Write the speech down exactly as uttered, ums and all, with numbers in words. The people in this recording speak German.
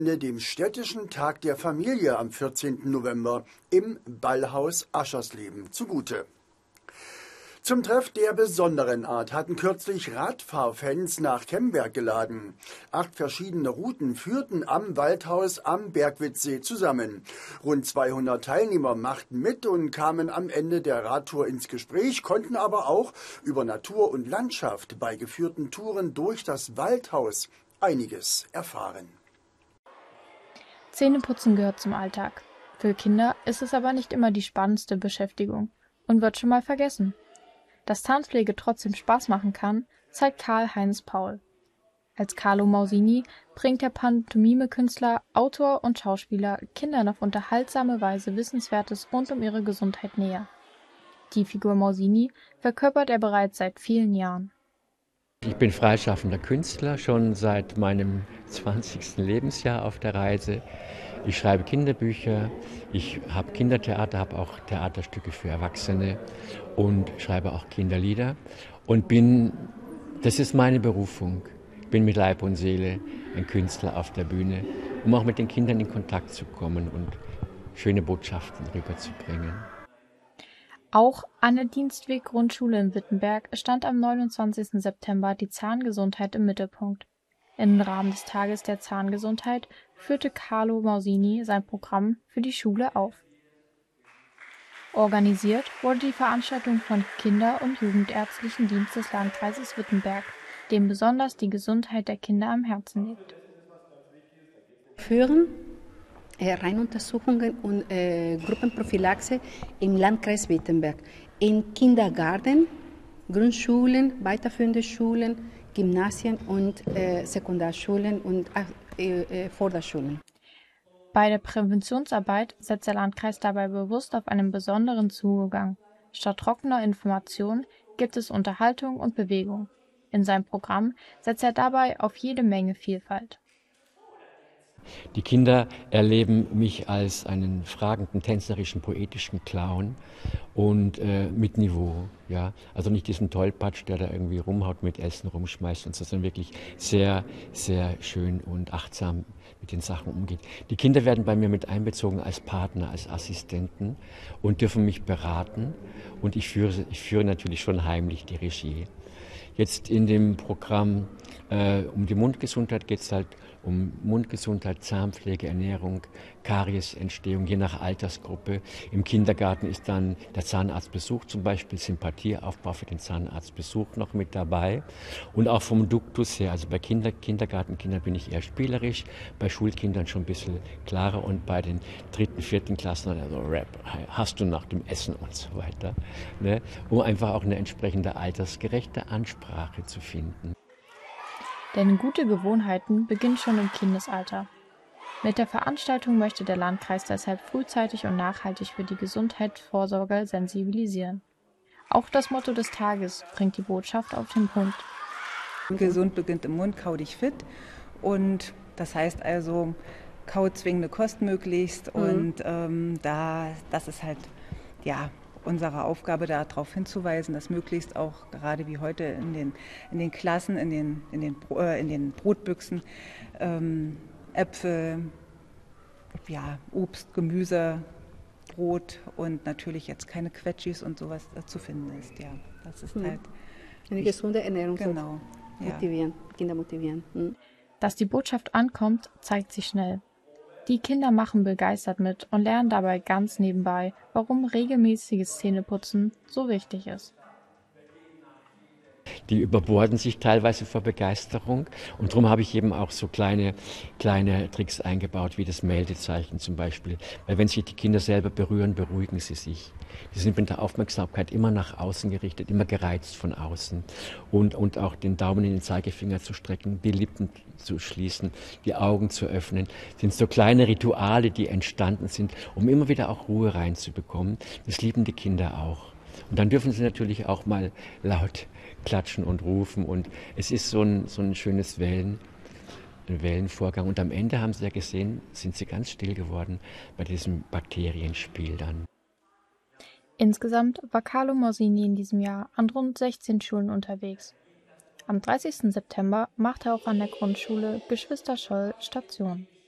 Dem städtischen Tag der Familie am vierzehnten November im Ballhaus Aschersleben zugute. Zum Treff der besonderen Art hatten kürzlich Radfahrfans nach Kemberg geladen. Acht verschiedene Routen führten am Waldhaus am Bergwitzsee zusammen. Rund zweihundert Teilnehmer machten mit und kamen am Ende der Radtour ins Gespräch, konnten aber auch über Natur und Landschaft bei geführten Touren durch das Waldhaus einiges erfahren. Zähneputzen gehört zum Alltag. Für Kinder ist es aber nicht immer die spannendste Beschäftigung und wird schon mal vergessen. Dass Zahnpflege trotzdem Spaß machen kann, zeigt Karl-Heinz Paul. Als Carlo Mausini bringt der Pantomime-Künstler, Autor und Schauspieler Kindern auf unterhaltsame Weise Wissenswertes rund um ihre Gesundheit näher. Die Figur Mausini verkörpert er bereits seit vielen Jahren. Ich bin freischaffender Künstler, schon seit meinem zwanzigsten Lebensjahr auf der Reise. Ich schreibe Kinderbücher, ich habe Kindertheater, habe auch Theaterstücke für Erwachsene und schreibe auch Kinderlieder und bin, das ist meine Berufung, ich bin mit Leib und Seele ein Künstler auf der Bühne, um auch mit den Kindern in Kontakt zu kommen und schöne Botschaften rüberzubringen. Auch an der Dienstweg-Grundschule in Wittenberg stand am neunundzwanzigsten September die Zahngesundheit im Mittelpunkt. Im Rahmen des Tages der Zahngesundheit führte Carlo Mausini sein Programm für die Schule auf. Organisiert wurde die Veranstaltung von Kinder- und Jugendärztlichen Dienst des Landkreises Wittenberg, dem besonders die Gesundheit der Kinder am Herzen liegt. Führen äh, Reinuntersuchungen und äh, Gruppenprophylaxe im Landkreis Wittenberg, in Kindergarten, Grundschulen, weiterführende Schulen, Gymnasien und äh, Sekundarschulen und äh, äh, Vorderschulen. Bei der Präventionsarbeit setzt der Landkreis dabei bewusst auf einen besonderen Zugang. Statt trockener Information gibt es Unterhaltung und Bewegung. In seinem Programm setzt er dabei auf jede Menge Vielfalt. Die Kinder erleben mich als einen fragenden, tänzerischen, poetischen Clown und äh, mit Niveau. Ja? Also nicht diesen Tollpatsch, der da irgendwie rumhaut, mit Essen rumschmeißt und so, sondern wirklich sehr, sehr schön und achtsam mit den Sachen umgeht. Die Kinder werden bei mir mit einbezogen als Partner, als Assistenten und dürfen mich beraten. Und ich führe, ich führe natürlich schon heimlich die Regie. Jetzt in dem Programm äh, um die Mundgesundheit geht es halt um Mundgesundheit, Zahnpflege, Ernährung, Kariesentstehung, je nach Altersgruppe. Im Kindergarten ist dann der Zahnarztbesuch zum Beispiel, Sympathieaufbau für den Zahnarztbesuch noch mit dabei. Und auch vom Duktus her, also bei Kinder, Kindergartenkindern bin ich eher spielerisch, bei Schulkindern schon ein bisschen klarer und bei den dritten, vierten Klassen, also Rap, hast du nach dem Essen und so weiter, ne? Um einfach auch eine entsprechende altersgerechte Ansprache zu finden. Denn gute Gewohnheiten beginnen schon im Kindesalter. Mit der Veranstaltung möchte der Landkreis deshalb frühzeitig und nachhaltig für die Gesundheitsvorsorge sensibilisieren. Auch das Motto des Tages bringt die Botschaft auf den Punkt. Gesund beginnt im Mund, kau dich fit. Und das heißt also, kau zwingende Kost möglichst. Mhm. Und ähm, da, das ist halt, ja, unsere Aufgabe, darauf hinzuweisen, dass möglichst auch gerade wie heute in den, in den Klassen, in den, in den, äh, in den Brotbüchsen ähm, Äpfel, ja, Obst, Gemüse, Brot und natürlich jetzt keine Quetschis und sowas äh, zu finden ist. Ja, das ist mhm. halt eine gesunde Ernährung. Genau. Motivieren, ja. Kinder motivieren. Mhm. Dass die Botschaft ankommt, zeigt sich schnell. Die Kinder machen begeistert mit und lernen dabei ganz nebenbei, warum regelmäßiges Zähneputzen so wichtig ist. Die überborden sich teilweise vor Begeisterung und darum habe ich eben auch so kleine, kleine Tricks eingebaut, wie das Meldezeichen zum Beispiel. Weil wenn sich die Kinder selber berühren, beruhigen sie sich. Die sind mit der Aufmerksamkeit immer nach außen gerichtet, immer gereizt von außen. Und, und auch den Daumen in den Zeigefinger zu strecken, die Lippen zu schließen, die Augen zu öffnen, sind so kleine Rituale, die entstanden sind, um immer wieder auch Ruhe reinzubekommen. Das lieben die Kinder auch. Und dann dürfen sie natürlich auch mal laut klatschen und rufen und es ist so ein, so ein schönes Wellen, ein Wellenvorgang. Und am Ende haben sie ja gesehen, sind sie ganz still geworden bei diesem Bakterienspiel dann. Insgesamt war Carlo Mausini in diesem Jahr an rund sechzehn Schulen unterwegs. Am dreißigsten September machte er auch an der Grundschule Geschwister Scholl Station.